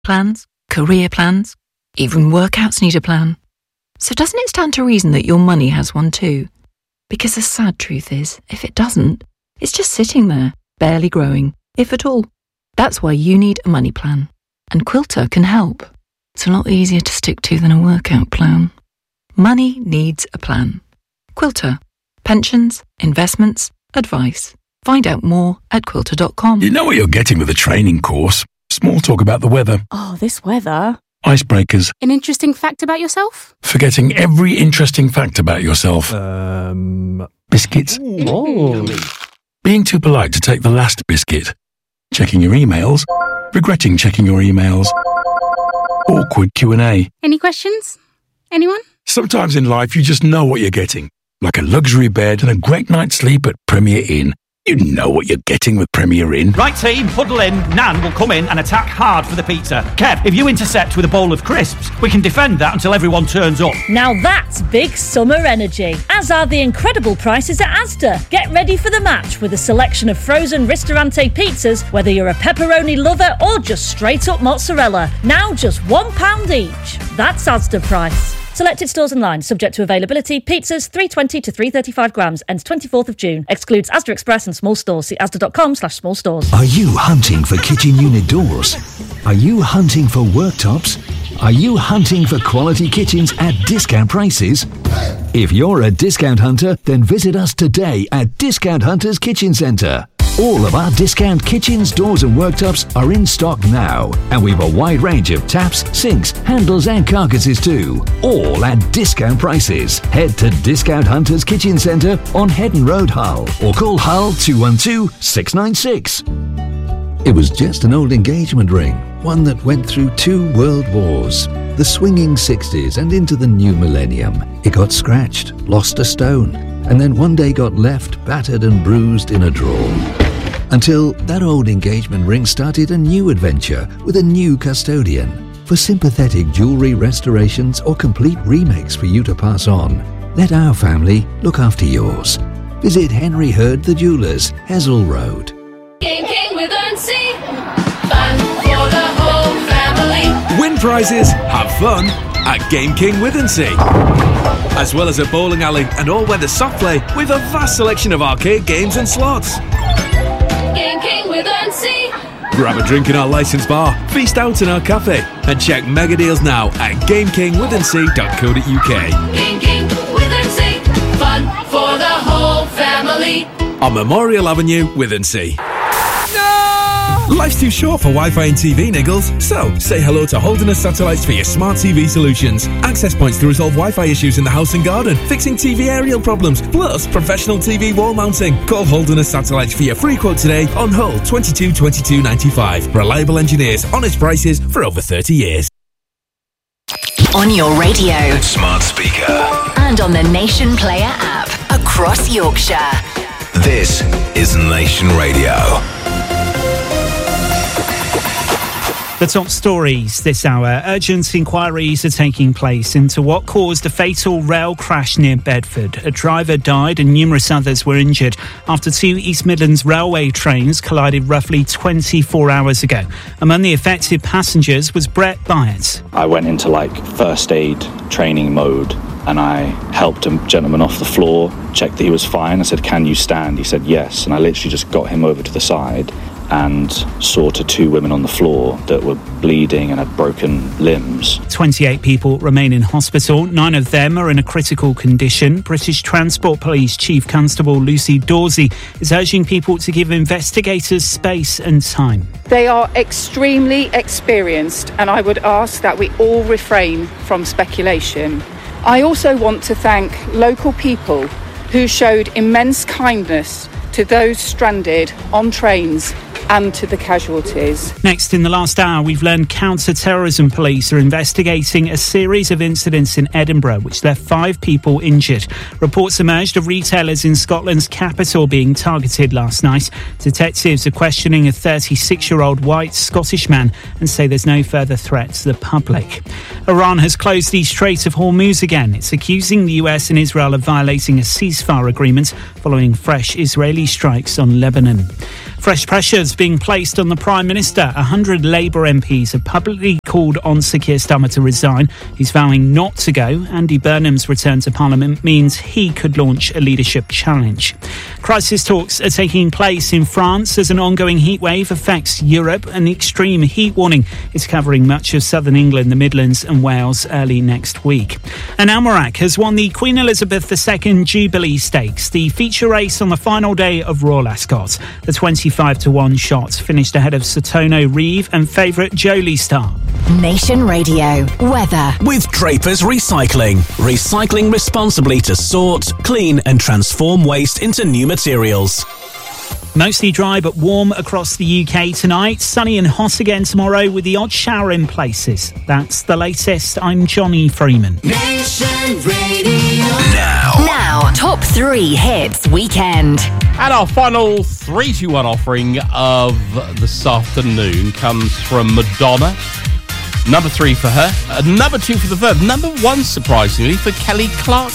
plans, career plans, even workouts need a plan. So doesn't it stand to reason that your money has one too? Because the sad truth is, if it doesn't, it's just sitting there, barely growing, if at all. That's why you need a money plan. And Quilter can help. It's a lot easier to stick to than a workout plan. Money needs a plan. Quilter. Pensions, investments, advice. Find out more at quilter.com. You know what you're getting with a training course. Small talk about the weather. Oh, this weather. Icebreakers. An interesting fact about yourself? Forgetting every interesting fact about yourself. Biscuits. Oh. Being too polite to take the last biscuit. Checking your emails. Regretting checking your emails. Awkward Q&A. Any questions? Anyone? Sometimes in life you just know what you're getting. Like a luxury bed and a great night's sleep at Premier Inn. You know what you're getting with Premier Inn. Right team, huddle in. Nan will come in and attack hard for the pizza. Kev, if you intercept with a bowl of crisps, we can defend that until everyone turns up. Now that's big summer energy, as are the incredible prices at Asda. Get ready for the match with a selection of frozen Ristorante pizzas, whether you're a pepperoni lover or just straight up mozzarella. Now just £1 each. That's Asda price. Selected stores and lines, subject to availability. Pizzas 320 to 335 grams, ends 24th of June. Excludes Asda Express and small stores. See asda.com/small stores. Are you hunting for kitchen unit doors? Are you hunting for worktops? Are you hunting for quality kitchens at discount prices? If you're a discount hunter, then visit us today at Discount Hunters Kitchen Centre. All of our discount kitchens, doors and worktops are in stock now, and we've a wide range of taps, sinks, handles and carcasses too, all at discount prices. Head to Discount Hunters Kitchen Centre on Headon Road, Hull, or call Hull 212 696. It was just an old engagement ring, one that went through 2 world wars, the swinging 60s and into the new millennium. It got scratched, lost a stone, and then one day got left battered and bruised in a drawer. Until that old engagement ring started a new adventure with a new custodian. For sympathetic jewellery restorations or complete remakes for you to pass on, let our family look after yours. Visit Henry Hurd the Jewellers, Hessel Road. Game King with Earnsea. Fun for the whole family. Win prizes, have fun at Game King Withensea. As well as a bowling alley and all-weather soft play with a vast selection of arcade games and slots. Game King with Earnsea. Grab a drink in our licensed bar, feast out in our cafe, and check mega deals now at gamekingwithensea.co.uk. Game King with Earnsea. Fun for the whole family. On Memorial Avenue, Withensea. Life's too short for Wi-Fi and TV niggles, so say hello to Holderness Satellites for your smart TV solutions. Access points to resolve Wi-Fi issues in the house and garden, fixing TV aerial problems, plus professional TV wall mounting. Call Holderness Satellites for your free quote today on Hull 22 22 95. Reliable engineers, honest prices for over 30 years. On your radio, smart speaker, and on the Nation Player app across Yorkshire. This is Nation Radio. The top stories this hour. Urgent inquiries are taking place into what caused a fatal rail crash near Bedford. A driver died and numerous others were injured after 2 East Midlands Railway trains collided roughly 24 hours ago. Among the affected passengers was Brett Byatt. I went into first aid training mode and I helped a gentleman off the floor, checked that he was fine. I said, "Can you stand?" He said, "Yes." And I literally just got him over to the side and saw to 2 women on the floor that were bleeding and had broken limbs. 28 people remain in hospital. 9 of them are in a critical condition. British Transport Police Chief Constable Lucy Dawsey is urging people to give investigators space and time. They are extremely experienced, and I would ask that we all refrain from speculation. I also want to thank local people who showed immense kindness to those stranded on trains and to the casualties. Next, in the last hour, we've learned counter-terrorism police are investigating a series of incidents in Edinburgh which left 5 people injured. Reports emerged of retailers in Scotland's capital being targeted last night. Detectives are questioning a 36-year-old white Scottish man and say there's no further threat to the public. Iran has closed the Strait of Hormuz again. It's accusing the US and Israel of violating a ceasefire agreement following fresh Israeli strikes on Lebanon. Fresh pressures being placed on the Prime Minister. 100 Labour MPs have publicly called on Sir Keir Starmer to resign. He's vowing not to go. Andy Burnham's return to Parliament means he could launch a leadership challenge. Crisis talks are taking place in France as an ongoing heatwave affects Europe. An extreme heat warning is covering much of southern England, the Midlands and Wales early next week. And Almerac has won the Queen Elizabeth II Jubilee Stakes, the feature race on the final day of Royal Ascot. The 25-1 shot finished ahead of Sotono Reeve and favourite Jolie Star. Nation Radio weather. With Drapers Recycling. Recycling responsibly to sort, clean and transform waste into new materials. Mostly dry but warm across the UK tonight. Sunny and hot again tomorrow with the odd shower in places. That's the latest. I'm Johnny Freeman. Nation Radio. Now, top 3 hits weekend. And our final 3-2-1 offering of this afternoon comes from Madonna. Number 3 for her. Number 2 for The Verve. Number 1, surprisingly, for Kelly Clarkson.